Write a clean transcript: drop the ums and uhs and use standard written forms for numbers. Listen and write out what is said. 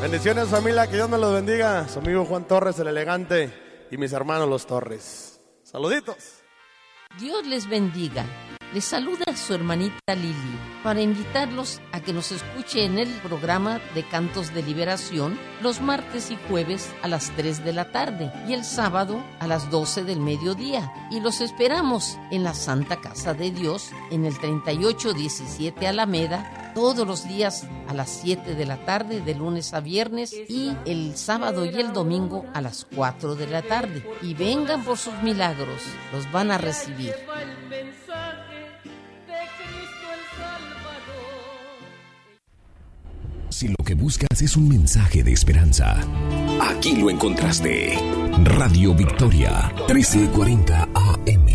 Bendiciones, familia, que Dios me los bendiga. Su amigo Juan Torres, el elegante, y mis hermanos los Torres. Saluditos. Dios les bendiga. Les saluda su hermanita Lili para invitarlos a que nos escuche en el programa de Cantos de Liberación los martes y jueves a las 3 de la tarde y el sábado a las 12 del mediodía. Y los esperamos en la Santa Casa de Dios en el 3817 Alameda todos los días a las 7 de la tarde de lunes a viernes y el sábado y el domingo a las 4 de la tarde. Y vengan por sus milagros, los van a recibir. Si lo que buscas es un mensaje de esperanza, aquí lo encontraste. Radio Victoria, 1340 AM.